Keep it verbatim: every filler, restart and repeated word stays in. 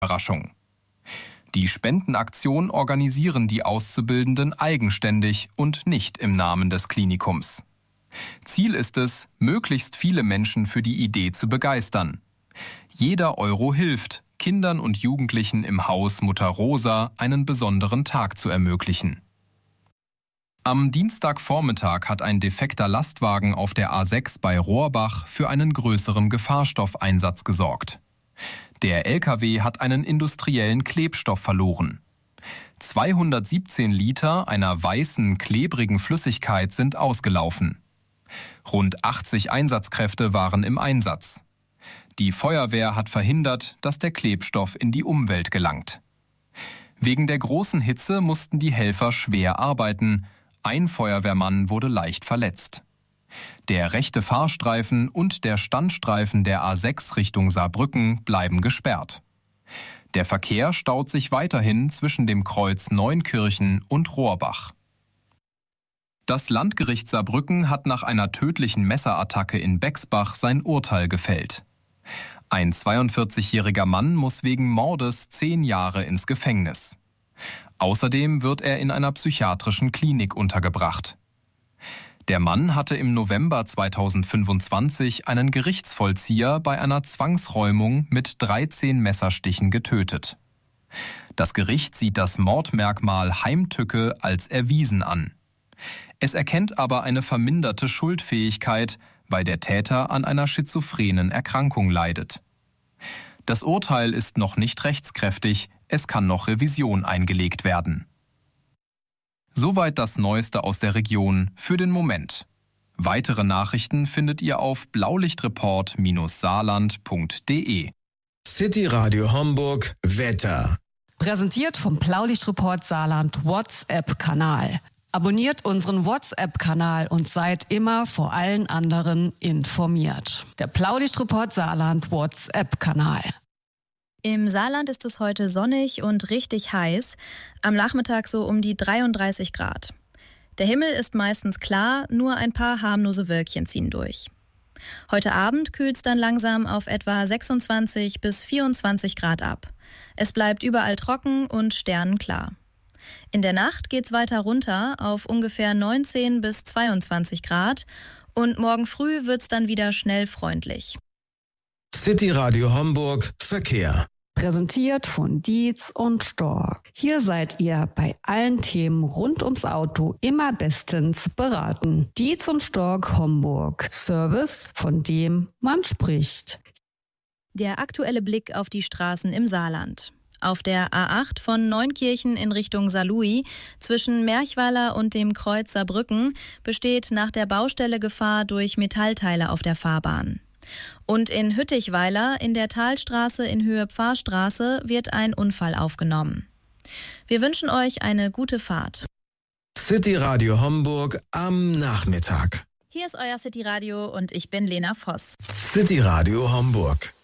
Überraschung. Die Spendenaktion organisieren die Auszubildenden eigenständig und nicht im Namen des Klinikums. Ziel ist es, möglichst viele Menschen für die Idee zu begeistern. Jeder Euro hilft, Kindern und Jugendlichen im Haus Mutter Rosa einen besonderen Tag zu ermöglichen. Am Dienstagvormittag hat ein defekter Lastwagen auf der A sechs bei Rohrbach für einen größeren Gefahrstoffeinsatz gesorgt. Der L K W hat einen industriellen Klebstoff verloren. zweihundertsiebzehn Liter einer weißen, klebrigen Flüssigkeit sind ausgelaufen. Rund achtzig Einsatzkräfte waren im Einsatz. Die Feuerwehr hat verhindert, dass der Klebstoff in die Umwelt gelangt. Wegen der großen Hitze mussten die Helfer schwer arbeiten. Ein Feuerwehrmann wurde leicht verletzt. Der rechte Fahrstreifen und der Standstreifen der A sechs Richtung Saarbrücken bleiben gesperrt. Der Verkehr staut sich weiterhin zwischen dem Kreuz Neunkirchen und Rohrbach. Das Landgericht Saarbrücken hat nach einer tödlichen Messerattacke in Bexbach sein Urteil gefällt. Ein zweiundvierzigjähriger Mann muss wegen Mordes zehn Jahre ins Gefängnis. Außerdem wird er in einer psychiatrischen Klinik untergebracht. Der Mann hatte im November zweitausendfünfundzwanzig einen Gerichtsvollzieher bei einer Zwangsräumung mit dreizehn Messerstichen getötet. Das Gericht sieht das Mordmerkmal Heimtücke als erwiesen an. Es erkennt aber eine verminderte Schuldfähigkeit, weil der Täter an einer schizophrenen Erkrankung leidet. Das Urteil ist noch nicht rechtskräftig, es kann noch Revision eingelegt werden. Soweit das Neueste aus der Region für den Moment. Weitere Nachrichten findet ihr auf blaulichtreport saarland punkt de. City Radio Homburg Wetter. Präsentiert vom Blaulichtreport Saarland WhatsApp-Kanal. Abonniert unseren WhatsApp-Kanal und seid immer vor allen anderen informiert. Der Blaulichtreport Saarland WhatsApp-Kanal. Im Saarland ist es heute sonnig und richtig heiß. Am Nachmittag so um die dreiunddreißig Grad. Der Himmel ist meistens klar, nur ein paar harmlose Wölkchen ziehen durch. Heute Abend kühlt es dann langsam auf etwa sechsundzwanzig bis vierundzwanzig Grad ab. Es bleibt überall trocken und sternenklar. In der Nacht geht's weiter runter auf ungefähr neunzehn bis zweiundzwanzig Grad und morgen früh wird's dann wieder schnell freundlich. City Radio Homburg Verkehr. Präsentiert von Dietz und Stork. Hier seid ihr bei allen Themen rund ums Auto immer bestens beraten. Dietz und Stork Homburg. Service, von dem man spricht. Der aktuelle Blick auf die Straßen im Saarland. Auf der A acht von Neunkirchen in Richtung Saarlouis zwischen Merchweiler und dem Kreuz Saarbrücken besteht nach der Baustelle Gefahr durch Metallteile auf der Fahrbahn. Und in Hüttichweiler in der Talstraße in Höhe Pfarrstraße wird ein Unfall aufgenommen. Wir wünschen euch eine gute Fahrt. City Radio Homburg am Nachmittag. Hier ist euer City Radio und ich bin Lena Voss. City Radio Homburg.